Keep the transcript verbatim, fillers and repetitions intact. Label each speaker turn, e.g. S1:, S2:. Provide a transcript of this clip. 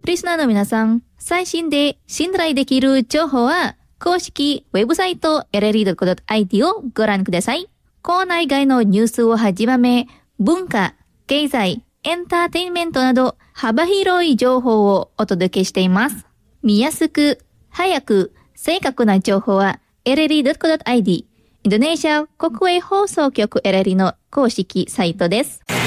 S1: リスナーの皆さん、最新で信頼できる情報は、公式ウェブサイト エルエルイードットコムドットアイティー をご覧ください。コーナー以外のニュースをはじめ、文化、経済、エンターテインメントなど幅広い情報をお届けしています。見やすく、早く、正確な情報は エルエルイードットコムドットアイティー、インドネシア国営放送局 エルエルイー の公式サイトです。